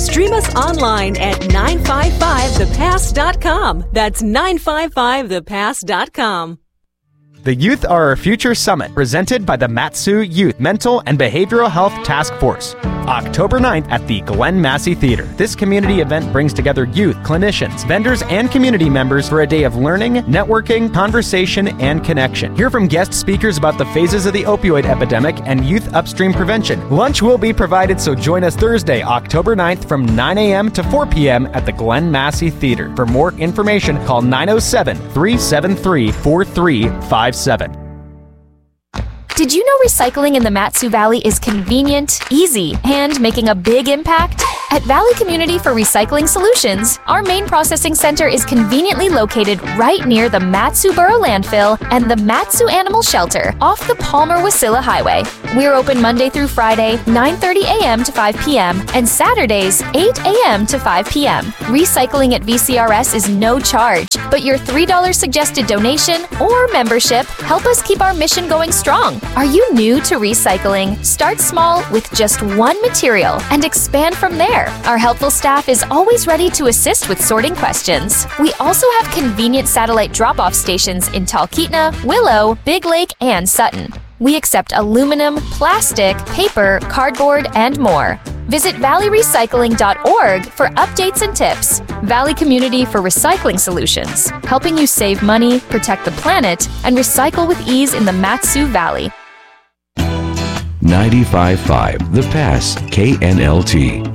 Stream us online at 955thepass.com. That's 955thepass.com. The Youth Are Our Future Summit, presented by the Mat-Su Youth Mental and Behavioral Health Task Force. October 9th at the Glen Massey Theater. This community event brings together youth, clinicians, vendors, and community members for a day of learning, networking, conversation, and connection. Hear from guest speakers about the phases of the opioid epidemic and youth upstream prevention. Lunch will be provided, so join us Thursday, October 9th from 9 a.m. to 4 p.m. at the Glen Massey Theater. For more information, call 907-373-4357. Did you know recycling in the Mat-Su Valley is convenient, easy, and making a big impact? At Valley Community for Recycling Solutions, our main processing center is conveniently located right near the Mat-Su Borough Landfill and the Mat-Su Animal Shelter off the Palmer-Wasilla Highway. We're open Monday through Friday, 9:30 a.m. to 5 p.m., and Saturdays, 8 a.m. to 5 p.m. Recycling at VCRS is no charge, but your $3 suggested donation or membership help us keep our mission going strong. Are you new to recycling? Start small with just one material and expand from there. Our helpful staff is always ready to assist with sorting questions. We also have convenient satellite drop-off stations in Talkeetna, Willow, Big Lake, and Sutton. We accept aluminum, plastic, paper, cardboard, and more. Visit valleyrecycling.org for updates and tips. Valley Community for Recycling Solutions, helping you save money, protect the planet, and recycle with ease in the Mat-Su Valley. 95.5 The Pass KNLT.